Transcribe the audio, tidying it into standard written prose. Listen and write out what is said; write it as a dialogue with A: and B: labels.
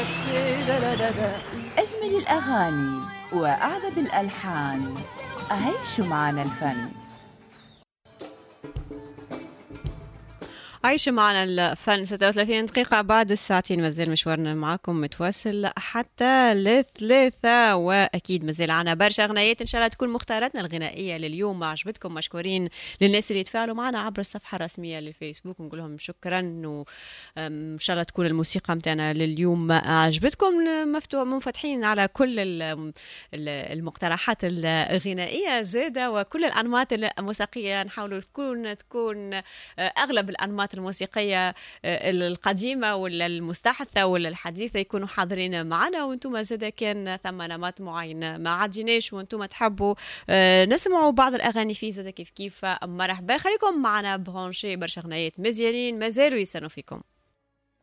A: أجمل الأغاني وأعذب الألحان، عيشوا معنا الفن.
B: عايشة معنا الفن. 36 دقيقة بعد الساعتين، مازال مشوارنا معاكم متواصل حتى للثلاثة، وأكيد مازال عنا برشا أغنيات. إن شاء الله تكون مختاراتنا الغنائية لليوم عجبتكم. مشكورين للناس اللي يتفاعلوا معنا عبر الصفحة الرسمية للفيسبوك، ونقول لهم شكرا، وإن شاء الله تكون الموسيقى متاعنا لليوم عجبتكم. منفتحين على كل المقترحات الغنائية زادة، وكل الأنماط الموسيقية نحاولوا تكون أغلب الأنماط الموسيقية القديمة ولا المستحدثة ولا الحديثة يكونوا حاضرين معنا. وانتم زادا كان ثم نمط معين ما عديناش وانتم تحبوا نسمعوا بعض الأغاني فيه زادا كيف مرحبا. خليكم معنا برانشي برشا أغنيات مزيانين مازالوا يسنوا فيكم.